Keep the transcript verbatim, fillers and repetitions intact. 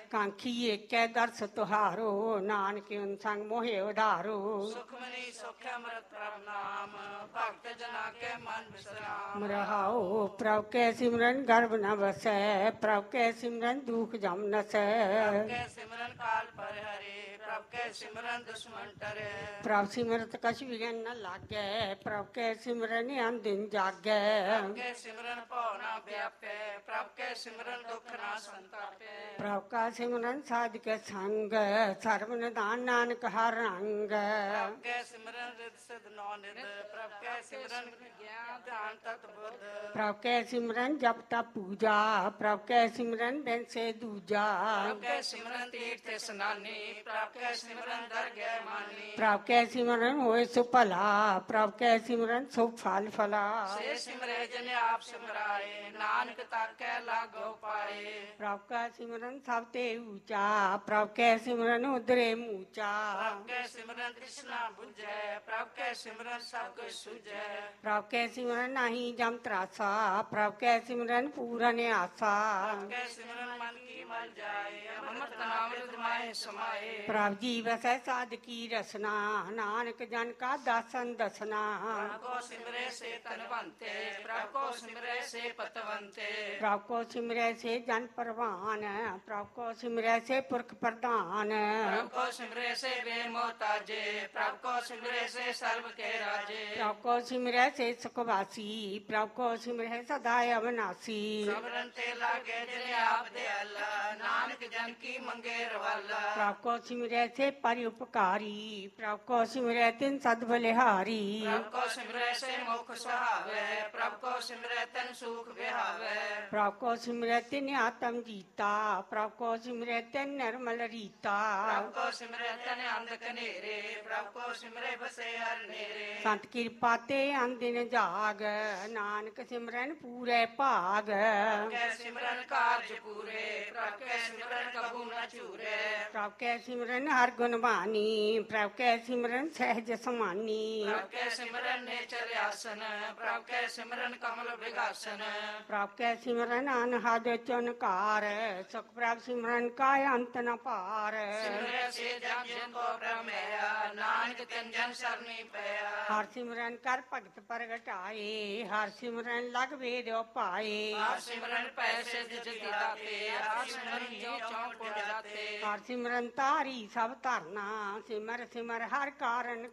ਕਾਂਖੀ ਏਕੈ ਦਰਸ ਤੁਹਾਰੋ, ਨਾਨਕ ਉਨ ਸੰਗ ਮੋਹਿ ਉਧਾਰੋ। ਸੁਖਮਨੀ ਸੁਖ ਅੰਮ੍ਰਿਤ ਪ੍ਰਭ ਨਾਮ, ਭਗਤ ਜਨਾ ਕੇ ਮਨ ਬਿਸਰਾਮ। ਰਹਾਉ ਪ੍ਰਭ ਕੈ ਸਿਮਰਨ ਗਰਭ ਨ ਵਸੈ, ਪ੍ਰਭ ਕੈ ਸਿਮਰਨ ਦੁਖ ਜਮ ਨਸੈ। ਪ੍ਰਭ ਕੈ ਸਿਮਰਨ ਕਾਲ ਪਰ ਹਰੇ, ਪ੍ਰਭ ਕੈ ਸਿਮਰਨ ਦੁਸ਼ਮਨ ਟਰੈ। ਪ੍ਰਭ ਸਿਮਰਤ ਕਛ ਵਿਘਨ ਨ ਲਾਗੈ, ਪ੍ਰਭ ਕੈ ਸਿਮਰਨ ਅਨ ਦਿਨ ਜਾਗੈ। ਪ੍ਰਭ ਕੈ ਸਿਮਰਨ ਭਉ ਨ ਵਿਆਪੈ, ਪ੍ਰਭ ਕੈ ਸਿਮਰਨ ਦੁਖ ਨ ਸੰਤਾਪੈ। ਪ੍ਰਭ ਕਾ ਸਿਮਰਨ ਸਾਧਿਕ ਸੰਗ, ਸਰਬ ਨਿਧਾਨ ਨਾਨਕ ਹਰ ਰੰਗ। ਪ੍ਰਭ ਕੈ ਸਿਮਰਨ ਰਿਦ ਸਿਧ ਨੌ ਨਿਧ, ਪ੍ਰਭ ਕੈ ਸਿਮਰਨ ਗਿਆਨ ਧਿਆਨ ਤਤ ਬੁੱਧ। ਪ੍ਰਭ ਕੈ ਸਿਮਰਨ ਜਪ ਤਪ ਪੂਜਾ, ਪ੍ਰਭ ਕੈ ਸਿਮਰਨ ਦਿਨ ਸੇ ਦੂਜਾ। ਪ੍ਰਭ ਕੈ ਸਿਮਰਨ ਤੀਰਥ ਇਸਨਾਨੀ, ਪ੍ਰਭ ਕੈ ਸਿਮਰਨ ਦਰਗਹਿ ਮਾਨੀ। ਪ੍ਰਭ ਕੈ ਸਿਮਰਨ ਹੋਏ ਸੁ ਭਲਾ, ਪ੍ਰਭ ਕੈ ਸਿਮਰਨ ਸੁਖ ਫਲ ਫਲਾ। ਸੇ ਸਿਮਰੈ ਜਿਨ ਆਪ ਸਿਮਰਾਏ, ਨਾਨਕ ਤਾਕੈ ਲਾਗੋ ਪਾਏ। ਪ੍ਰਭ ਕਾ ਸਿਮਰਨ ਸਭ ਤੇ ਊਚਾ, ਪ੍ਰਭ ਕੈ ਸਿਮਰਨ ਉਦਰੇ ਮੂਚਾ। ਪ੍ਰਭ ਕੈ ਸਿਮਰਨ ਤ੍ਰਿਸ਼ਨਾ ਬੁਝੈ, ਪ੍ਰਭ ਕੈ ਸਿਮਰਨ ਸਭ ਕੁਛ ਸੁਝੈ। ਪ੍ਰਭ ਕੈ ਸਿਮਰਨ ਨਾਹੀ ਜਮ ਤਰਾਸਾ, ਪ੍ਰਭ ਕੈ ਸਿਮਰਨ ਪੂਰਨ ਆਸਾ। ਪ੍ਰਭ ਕੈ ਸਿਮਰਨ ਮਨ ਕੀ ਮਲ ਜਾਏ, ਅੰਮ੍ਰਿਤ ਨਾਮ ਰਿਦ ਮਾਹਿ ਸਮਾਏ। ਪ੍ਰਭ ਜੀ ਵਸੈ ਸਾਧਕੀ ਰਸਨਾ, ਨਾਨਕ ਜਨ ਕਾ ਦਾਸਨ ਦਸਨਾ। ਪ੍ਰਭ ਕੋ ਸਿਮਰੈ ਸੇ ਧਨਵੰਤੇ, ਪ੍ਰਭ ਕੋ ਸਿਮਰੈ ਸੇ ਪਤਵੰਤੇ। ਪ੍ਰਭ ਕੋ ਸਿਮਰੈ ਸੇ ਜਨ ਪਰਵਾਨ, ਪ੍ਰਭ ਕੋ ਸਿਮਰੈ ਸੇ ਪੁਰਖ ਪ੍ਰਧਾਨ। ਪ੍ਰਭ ਕੋ ਸਿਮਰੈ ਸੇ ਬੇਮੋਤਾਜੇ, ਪ੍ਰਭ ਕੋ ਸਿਮਰੈ ਸੇ ਸਰਬ ਕੇ ਰਾਜੇ। ਪ੍ਰਭ ਕੋ ਸਿਮਰੈ ਸੇ ਸੁਖ ਵਾਸੀ, ਪ੍ਰਭ ਕੋ ਸਿਮਰੈ ਸਦਾ ਅਵਨਾਸੀ। ਸਿਮਰਨ ਤੇ ਲਾਗੇ ਜਿਨ ਆਪ ਦਿਆਲਾ, ਨਾਨਕ ਜਨ ਕੀ ਮੰਗੇ ਰਵਾਲਾ। ਪ੍ਰਭ ਕੋ ਸਿਮਰੈ ਸੇ ਪਰਿ ਉਪਕਾਰੀ, ਪ੍ਰਭ ਕੋ ਸਿਮਰੈ ਤਿਨ ਸਦ ਬਲਿਹਾਰੀ। ਪ੍ਰਭ ਕੋ ਸਿਮਰੈ ਸੇ ਮੁਖ ਸੁਹਾਵੈ, ਪ੍ਰਭ ਕੋ ਸਿਮਰੈ ਤਨ ਸੂਖ ਵਿਹਾਵੈ। ਪ੍ਰਭ ਕੋ ਸਿਮਰੈ ਤਿਨ ਆਤਮ ਜੀਤਾ, ਪ੍ਰਭ ਕੋ ਸਿਮਰੈ ਤਿਨ ਨਿਰਮਲ ਰੀਤਾ। ਪ੍ਰਭ ਕੋ ਸਿਮਰੈ ਤਨ ਅੰਧ ਕਨੇਰੇ, ਪ੍ਰਭ ਕੋ ਸਿਮਰੈ ਬਸੇ ਹਰ ਨੇਰੇ। ਸੰਤ ਕਿਰਪਾ ਤੇ ਅਨਦਿਨ ਜਾਗ, ਨਾਨਕ ਸਿਮਰਨ ਪੂਰੇ ਭਾਗ। ਪ੍ਰਭ ਕੈ ਸਿਮਰਨ ਕਾਰਜ ਪੂਰੇ, ਪ੍ਰਭ ਕੈ ਸਿਮਰਨ ਕਬੂ ਨ ਝੂਰੇ। ਪ੍ਰਭ ਕੈ ਸਿਮਰਨ ਹਰ ਗੁਣ ਬਾਣੀ, ਪ੍ਰਭ ਕੈ ਸਿਮਰਨ ਸਹਿਜ ਸਮਾਨੀ। ਪ੍ਰਭ ਕੈ ਸਿਮਰਨ ਨੇਚਰ ਆਸਨ, ਪ੍ਰਭ ਕੈ ਸਿਮਰਨ ਕਮਲ ਵਿਗਾਸਨ। ਪ੍ਰਭ ਕੈ ਸਿਮਰਨ ਅਨਹਦ ਚਨਕਾਰ, ਸੁਖ ਪ੍ਰਭ ਸਿਮਰਨ ਕਾ ਅੰਤ ਨ ਪਾਰ। ਸਿਮਰੈ ਸੇ ਜਨ ਜਿਨ ਕੋ ਬ੍ਰਹਮਿਆ, ਨਾਨਕ ਤਿਨ ਜਨ ਸਰਨੀ ਪਿਆ। ਹਰ ਸਿਮਰਨ ਕਰ ਭਗਤ ਪ੍ਰਗਟਾਏ, ਹਰ ਸਿਮਰਨ ਲਗ ਵੇਦ ਪਾਏ। ਹਰ ਸਿਮਰਨ ਪੈ ਸਿਧ ਜਤੀ ਦਾਤੇ, ਹਰ ਸਿਮਰਨ ਜਿਉ ਚਉ ਪੁੰਡ ਜਾਤੇ। ਹਰ ਸਿਮਰਨ ਤਾਰੀ ਸਭ ਧਰਨਾ, ਸਿਮਰ ਸਿਮਰ ਹਰ ਕਾਰਨ